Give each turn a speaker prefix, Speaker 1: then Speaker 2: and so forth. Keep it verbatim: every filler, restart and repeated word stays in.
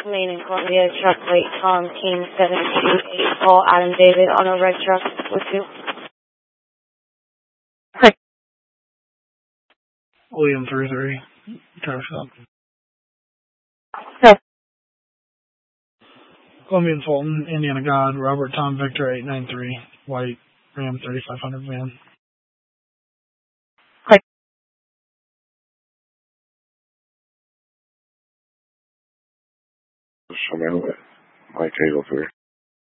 Speaker 1: Maine and Columbia, truck plate Tom King seven two eight, Paul Adam David on a red truck with you.
Speaker 2: Hi. William three three, truck stop.
Speaker 1: Hey.
Speaker 2: Columbian Fulton, Indiana God, Robert Tom Victor eight nine three, white Ram thirty-five hundred van.
Speaker 1: Hi.
Speaker 3: Chanel, Mike Eagle three.